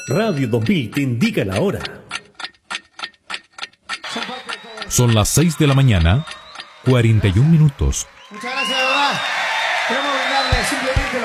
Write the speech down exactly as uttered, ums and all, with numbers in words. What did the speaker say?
Radio dos mil te indica la hora. Son las seis de la mañana, cuarenta y un minutos. Muchas gracias, de verdad. Queremos brindarle simplemente